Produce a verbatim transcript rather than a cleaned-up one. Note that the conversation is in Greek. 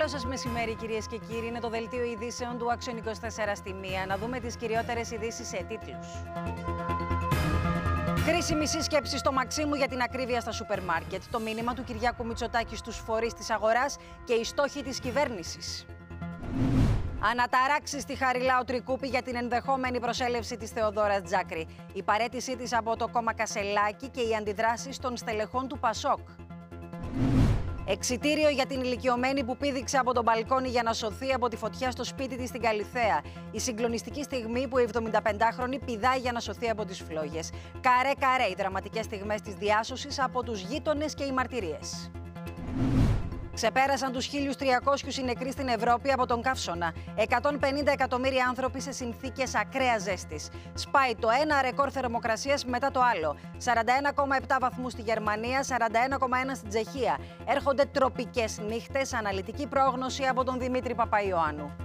Καλό σας μεσημέρι, κυρίες και κύριοι. Είναι το δελτίο ειδήσεων του Action είκοσι τέσσερα στη μία. Να δούμε τις κυριότερες ειδήσεις σε τίτλους. Κρίσιμη σύσκεψη στο Μαξίμου για την ακρίβεια στα σούπερ μάρκετ. Το μήνυμα του Κυριάκου Μητσοτάκη στους φορείς της αγοράς και οι στόχοι της κυβέρνησης. Αναταράξεις στη Χαριλάου Τρικούπη για την ενδεχόμενη προσέλευση της Θεοδόρας Τζάκρη. Η παραίτησή της από το κόμμα Κασελάκη και οι αντιδράσεις των στελεχών του Πασόκ. Εξιτήριο για την ηλικιωμένη που πήδηξε από τον μπαλκόνι για να σωθεί από τη φωτιά στο σπίτι της στην Καλιθέα. Η συγκλονιστική στιγμή που η εβδομηνταπεντάχρονη πηδάει για να σωθεί από τις φλόγες. Καρέ-καρέ οι δραματικές στιγμές της διάσωσης από τους γείτονες και οι μαρτυρίες. Ξεπέρασαν τους χίλιους τριακόσιους οι νεκροί στην Ευρώπη από τον καύσωνα. εκατόν πενήντα εκατομμύρια άνθρωποι σε συνθήκες ακραίας ζέστης. Σπάει το ένα ρεκόρ θερμοκρασίας μετά το άλλο. σαράντα ένα κόμμα επτά βαθμούς στη Γερμανία, σαράντα ένα κόμμα ένα στην Τσεχία. Έρχονται τροπικές νύχτες, αναλυτική πρόγνωση από τον Δημήτρη Παπαϊωάννου.